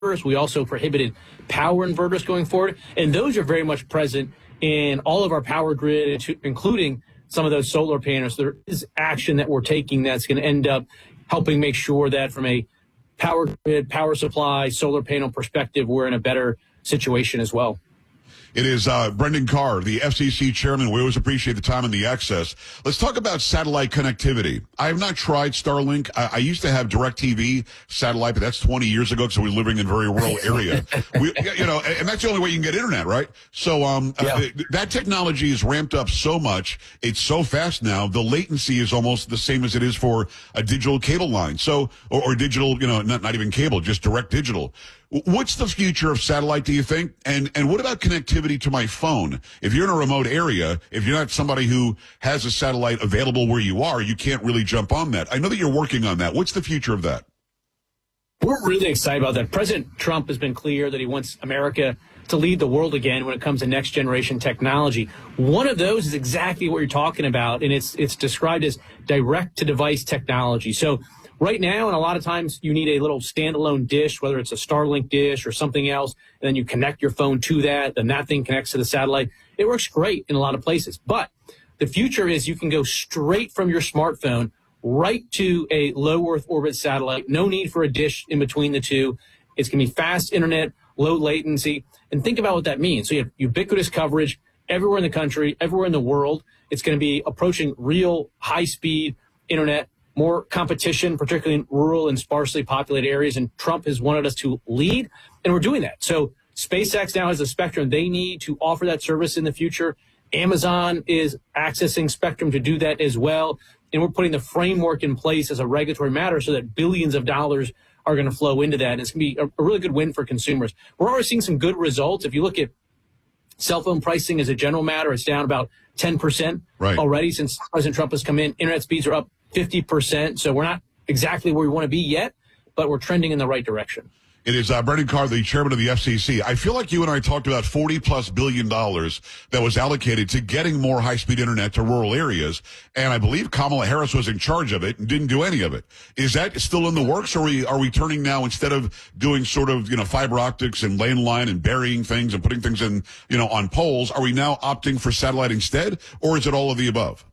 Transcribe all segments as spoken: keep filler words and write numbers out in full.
We also prohibited power inverters going forward, and those are very much present in all of our power grid, including some of those solar panels. There is action that we're taking that's going to end up helping make sure that from a power grid, power supply, solar panel perspective, we're in a better situation as well. It is uh, Brendan Carr, the F C C chairman. We always appreciate the time and the access. Let's talk about satellite connectivity. I have not tried Starlink. I, I used to have DirecTV satellite, but that's twenty years ago because we were living in a very rural area. we, you know, and that's the only way you can get internet, right? So um, yeah. uh, that technology is ramped up so much. It's so fast now. The latency is almost the same as it is for a digital cable line. So, or, or digital, you know, not, not even cable, just direct digital. What's the future of satellite, do you think? And and what about connectivity to my phone? If you're in a remote area, if you're not somebody who has a satellite available where you are, you can't really jump on that. I know that you're working on that. What's the future of that? We're really excited about that. President Trump has been clear that he wants America to lead the world again when it comes to next generation technology. One of those is exactly what you're talking about, and it's it's described as direct to device technology. So right now, and a lot of times you need a little standalone dish, whether it's a Starlink dish or something else, and then you connect your phone to that, then that thing connects to the satellite. It works great in a lot of places. But the future is you can go straight from your smartphone right to a low Earth orbit satellite. No need for a dish in between the two. It's going to be fast internet, low latency. And think about what that means. So you have ubiquitous coverage everywhere in the country, everywhere in the world. It's going to be approaching real high-speed internet, more competition, particularly in rural and sparsely populated areas, and Trump has wanted us to lead, and we're doing that. So SpaceX now has a spectrum they need to offer that service in the future. Amazon is accessing spectrum to do that as well, and we're putting the framework in place as a regulatory matter so that billions of dollars are going to flow into that, and it's going to be a, a really good win for consumers. We're already seeing some good results. If you look at cell phone pricing as a general matter, it's down about ten percent right. already since President Trump has come in. Internet speeds are up fifty percent. So we're not exactly where we want to be yet, but we're trending in the right direction. It is uh, Brendan Carr, the chairman of the F C C. I feel like you and I talked about forty plus billion dollars that was allocated to getting more high-speed internet to rural areas. And I believe Kamala Harris was in charge of it and didn't do any of it. Is that still in the works? Or are we, are we turning now, instead of doing sort of, you know, fiber optics and lane line and burying things and putting things in, you know, on poles, are we now opting for satellite instead? Or is it all of the above?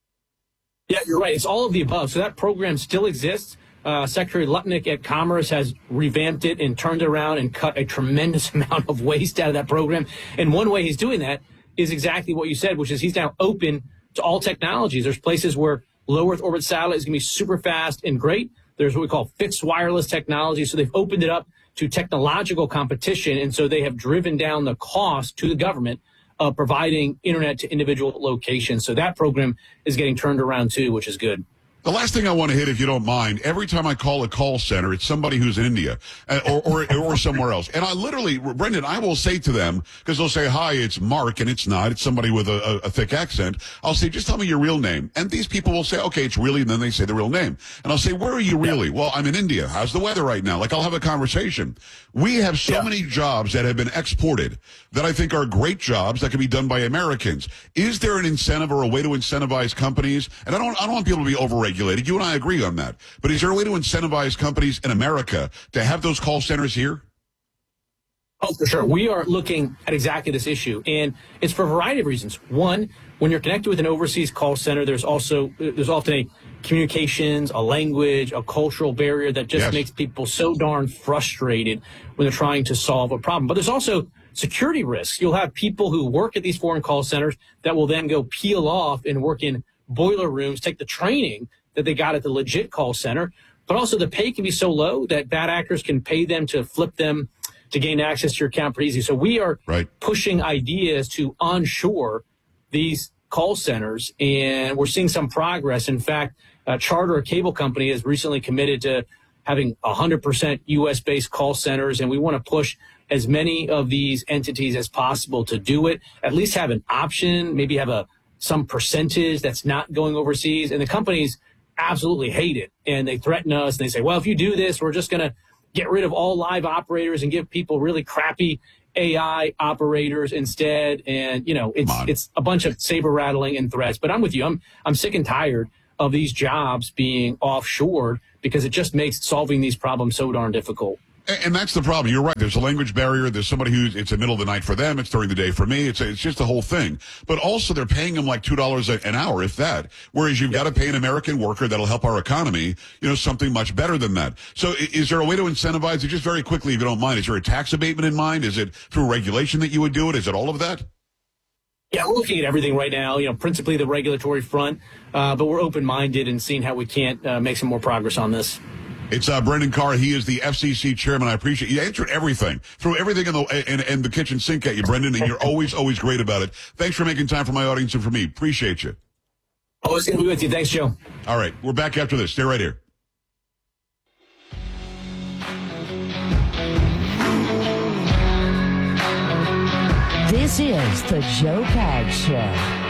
Yeah, you're right. It's all of the above. So that program still exists. Uh, Secretary Lutnick at Commerce has revamped it and turned it around and cut a tremendous amount of waste out of that program. And one way he's doing that is exactly what you said, which is he's now open to all technologies. There's places where low Earth orbit satellite is going to be super fast and great. There's what we call fixed wireless technology. So they've opened it up to technological competition. And so they have driven down the cost to the government of providing internet to individual locations. So that program is getting turned around too, which is good. The last thing I want to hit, if you don't mind, every time I call a call center, it's somebody who's in India uh, or, or or somewhere else. And I literally, Brendan, I will say to them, because they'll say, hi, it's Mark, and it's not. It's somebody with a, a, a thick accent. I'll say, just tell me your real name. And these people will say, okay, it's really, and then they say the real name. And I'll say, where are you really? Yeah. Well, I'm in India. How's the weather right now? Like, I'll have a conversation. We have so yeah. many jobs that have been exported that I think are great jobs that can be done by Americans. Is there an incentive or a way to incentivize companies? And I don't, I don't want people to be overregulated. You and I agree on that. But is there a way to incentivize companies in America to have those call centers here? Oh, for sure. We are looking at exactly this issue, and it's for a variety of reasons. One, when you're connected with an overseas call center, there's also there's often a communications, a language, a cultural barrier that just yes. makes people so darn frustrated when they're trying to solve a problem. But there's also security risks. You'll have people who work at these foreign call centers that will then go peel off and work in boiler rooms, take the training that they got at the legit call center, but also the pay can be so low that bad actors can pay them to flip them to gain access to your account pretty easy. So we are right. pushing ideas to onshore these call centers, and we're seeing some progress. In fact, uh, Charter, a cable company, has recently committed to having one hundred percent U S-based call centers, and we want to push as many of these entities as possible to do it, at least have an option, maybe have a some percentage that's not going overseas. And the companies absolutely hate it, and they threaten us, and they say, well, if you do this, we're just going to get rid of all live operators and give people really crappy A I operators instead. And, you know, it's it's a bunch of saber rattling and threats. But I'm with you. I'm I'm sick and tired of these jobs being offshored because it just makes solving these problems so darn difficult. And, and that's the problem. You're right. There's a language barrier. There's somebody who's, it's the middle of the night for them. It's during the day for me. It's it's just the whole thing. But also they're paying them like two dollars an hour, if that. Whereas you've got to pay an American worker that'll help our economy, you know, something much better than that. So i- is there a way to incentivize it? Just very quickly, if you don't mind, is there a tax abatement in mind? Is it through regulation that you would do it? Is it all of that? Yeah, we're looking at everything right now, you know, principally the regulatory front, uh, but we're open-minded and seeing how we can't uh, make some more progress on this. It's uh, Brendan Carr. He is the F C C chairman. I appreciate you answered everything, threw everything in the in, in the kitchen sink at you, Brendan, and you're always, always great about it. Thanks for making time for my audience and for me. Appreciate you. Always going to be with you. Thanks, Joe. All right, we're back after this. Stay right here. This is the Joe Pag Show.